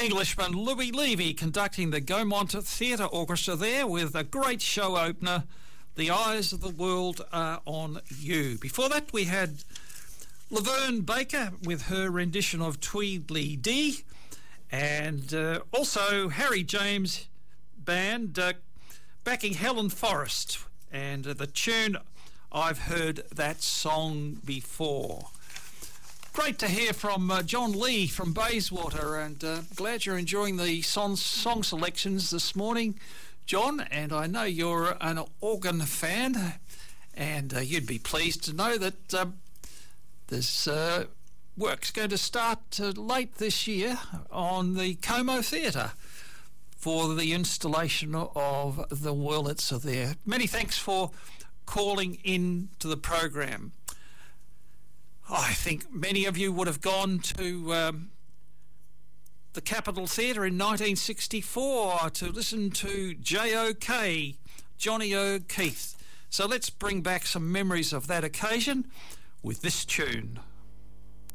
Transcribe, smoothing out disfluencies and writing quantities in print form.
Englishman Louis Levy conducting the Gaumont Theatre Orchestra there with a great show opener, The Eyes of the World Are on You. Before that we had Laverne Baker with her rendition of Tweedledee Dee, and also Harry James Band backing Helen Forrest, and the tune I've Heard That Song Before. Great to hear from John Lee from Bayswater, and glad you're enjoying the song selections this morning, John, and I know you're an organ fan, and you'd be pleased to know that this work's going to start late this year on the Como Theatre for the installation of the Wurlitzer there. Many thanks for calling in to the program. I think many of you would have gone to the Capitol Theatre in 1964 to listen to J.O.K., Johnny O'Keefe. So let's bring back some memories of that occasion with this tune.